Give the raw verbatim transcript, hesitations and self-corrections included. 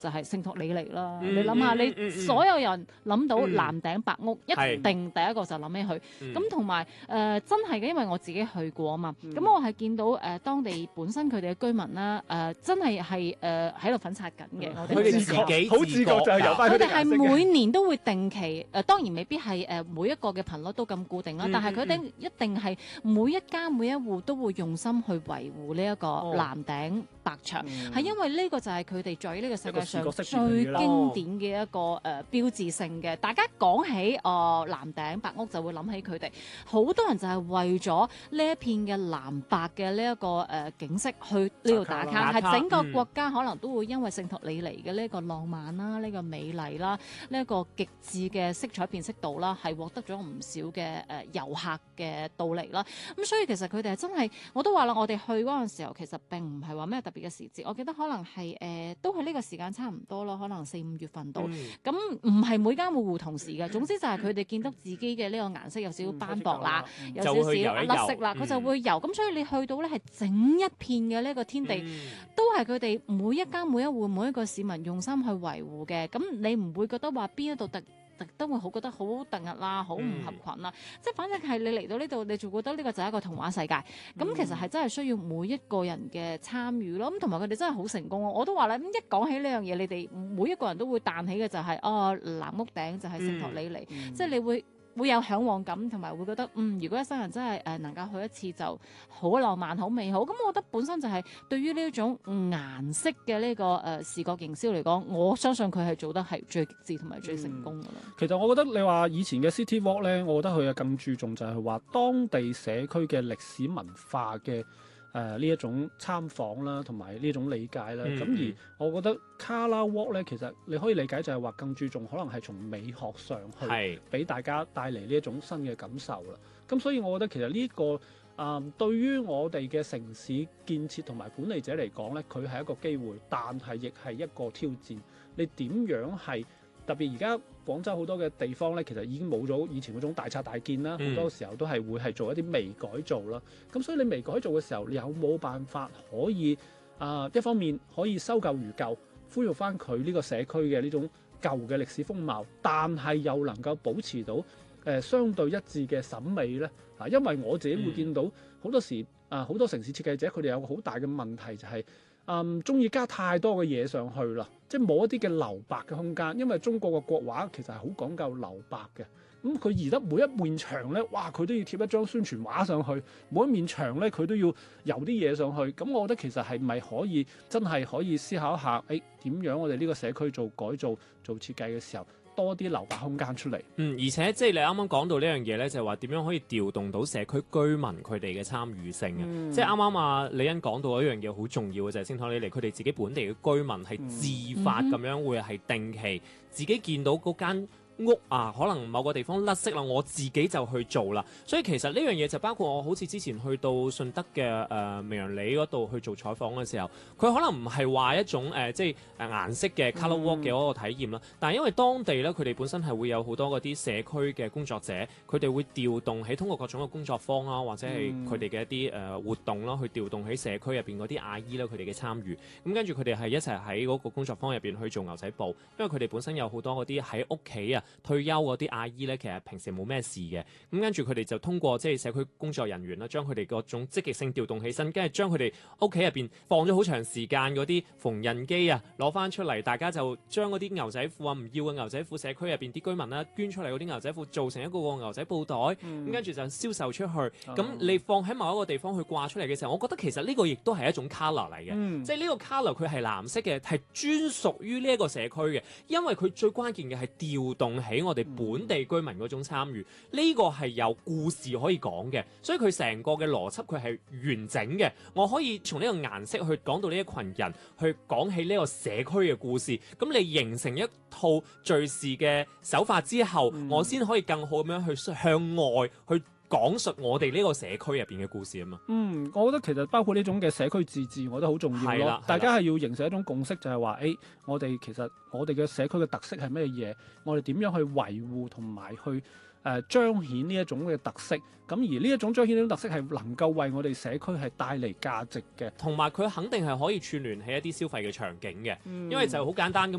就係聖托里尼啦。 嗯、 你諗下， 嗯、 你所有人諗到嗯、 藍頂白屋，一定第一個就諗起佢。咁同埋誒真係嘅，因為我自己去過啊嘛。咁、嗯、我係見到誒、呃、當地本身佢哋嘅居民啦，誒、呃、真係係誒喺度粉刷緊嘅。我哋佢哋自己好自覺就係由翻佢哋係每年都會定期誒、呃，當然未必係誒、呃、每一個嘅頻率都咁固定啦。嗯、但係佢哋一定係每一家每一戶都會用心去維護呢一個藍頂白牆，係、嗯、因為呢個就係佢哋在呢個世界上最經典嘅一個誒、呃、標誌性嘅。大家講起誒、呃、藍頂白屋就會諗起佢哋，好多人就係為咗呢一片嘅藍白嘅呢一個誒、呃、景色去呢度打卡，係整個國家可能都會因為聖托里尼嘅呢個浪漫啦、呢、這個美麗啦、呢、這、一個極致嘅色彩辨識度啦，係獲得咗唔少嘅誒遊客嘅到嚟啦。咁所以其實佢哋係真係，我都話啦，我哋去嗰陣時候其實並唔係話咩特別嘅時節，我記得可能係誒、呃、都係呢個時間差唔多咯，可能四五月份到。咁唔係每間戶戶同時嘅，總之就係佢哋見到自己嘅呢個顏色有少少斑駁啦，嗯、有少少甩色啦，佢就會游。咁、嗯、所以你去到咧係整一片嘅呢個天地，嗯、都係佢哋每一間每一戶每一個市民用心去維護嘅。咁你唔會覺得話邊一度特都會好覺得好突兀啦，好唔合群啦，嗯、即係反正係你嚟到呢度，你就覺得呢個就係一個童話世界。咁、嗯、其實係真係需要每一個人嘅參與咯。咁同埋佢哋真係好成功。我都話咧，咁一講起呢樣嘢，你哋每一個人都會彈起嘅就係、是、哦藍屋頂就係聖托里尼，嗯、即係你會。會有嚮往感，同埋會覺得嗯，如果一生人真係誒、呃、能夠去一次就好浪漫、好美好。咁我覺得本身就係對於呢一種顏色嘅呢、這個誒、呃、視覺營銷嚟講，我相信佢係做得係最極致同埋最成功㗎啦、嗯。 其實我覺得你話以前嘅 City Walk 咧，我覺得佢係更注重就係話當地社區嘅歷史文化嘅。誒呢、呃、一種參訪啦，同埋呢種理解啦，咁、嗯、而我覺得 Colour Walk 咧，其實你可以理解就係話更注重可能係從美學上去俾大家帶嚟呢一種新嘅感受啦。咁所以我覺得其實呢、這個啊、呃，對於我哋嘅城市建設同埋管理者嚟講咧，佢係一個機會，但係亦係一個挑戰。你點樣係？特別而家廣州好多嘅地方咧，其實已經冇咗以前嗰種大拆大建啦，好、嗯、多時候都係會係做一啲微改造啦。咁所以你微改造嘅時候，你有冇辦法可以啊、呃？一方面可以修舊如舊，恢復翻佢呢個社區嘅呢種舊嘅歷史風貌，但係又能夠保持到誒、呃、相對一致嘅審美咧。啊，因為我自己會見到好、嗯、多時啊，好、呃、多城市設計者佢哋有個好大嘅問題就係、是。嗯，中意加太多嘅嘢上去啦，即係冇一啲嘅留白嘅空間，因為中國嘅國畫其實係好講究留白嘅。咁佢移得每一面牆咧，哇，佢都要貼一張宣傳畫上去，每一面牆咧佢都要油啲嘢上去。咁我覺得其實係咪可以真係可以思考一下，誒、哎、點樣我哋呢個社區做改造、做設計嘅時候，多啲留白空間出嚟。 嗯，而且即係你啱啱講到呢樣嘢咧，就係話點樣可以調動到社區居民佢哋嘅參與性啊！嗯、即係啱啱啊李欣講到一樣嘢好重要嘅就係聖托里尼佢哋自己本地嘅居民係自發咁樣會係定期自己見到嗰間屋啊，可能某個地方甩色啦，我自己就去做啦。所以其實呢樣嘢就包括我好似之前去到順德嘅誒、呃、明陽里嗰度去做採訪嘅時候，佢可能唔係話一種誒、呃、即係誒顏色嘅 colour walk 嘅嗰個體驗啦。嗯、但係因為當地咧，佢哋本身係會有好多嗰啲社區嘅工作者，佢哋會調動起通過各種嘅工作坊啦，或者係佢哋嘅一啲誒、呃、活動啦，去調動起社區入邊嗰啲阿姨啦，佢哋嘅參與。咁跟住佢哋係一齊喺嗰個工作坊入邊去做牛仔布，因為佢哋本身有好多嗰啲喺屋企啊。退休嗰啲阿姨咧，其實平時冇咩事嘅，咁跟住佢哋就通過即係社區工作人員啦，將佢哋嗰種積極性調動起身，跟住將佢哋屋企入邊放咗好長時間嗰啲縫紉機啊攞翻出嚟，大家就將嗰啲牛仔褲啊唔要嘅牛仔褲，社區入邊啲居民啦捐出嚟嗰啲牛仔褲做成一個個牛仔布袋，咁跟住就銷售出去。咁、嗯、你放喺某一個地方去掛出嚟嘅時候，我覺得其實呢個亦都係一種 colour 嚟嘅，嗯、即係呢個 colour 佢係藍色嘅，係專屬於呢一個社區嘅，因為佢最關鍵嘅係調動起我哋本地居民嗰種參與，呢、這個係有故事可以講嘅，所以佢成個嘅邏輯佢係完整嘅。我可以從呢個顏色去講到呢一群人，去講起呢個社區嘅故事。咁你形成一套敘事嘅手法之後，嗯、我先可以更好咁樣去向外去講述我哋呢個社區入邊嘅故事啊嘛。 嗯，我覺得其實包括呢種嘅社區自治，我覺得好重要咯。 係啦， 大家係要形成一種共識，就係話，誒，我哋其實我哋嘅社區嘅特色係咩嘢？我哋點樣去維護同埋去誒、呃、彰顯呢一種嘅特色？咁而呢一種彰顯呢種特色係能夠為我哋社區係帶嚟價值嘅， 同埋佢肯定係可以串聯起一啲消費嘅場景嘅， 嗯、 因為就好簡單咁